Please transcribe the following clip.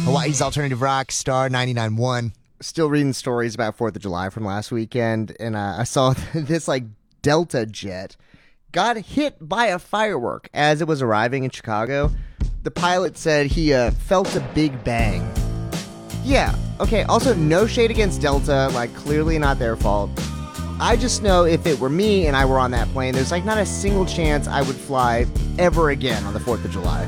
Hawaii's alternative rock, Star 99.1. Still reading stories about 4th of July from last weekend, and I saw this Delta jet got hit by a firework as it was arriving in Chicago. The pilot said he felt a big bang. Yeah, okay, also no shade against Delta, clearly not their fault. I just know if it were me and I were on that plane, there's not a single chance I would fly ever again on the 4th of July.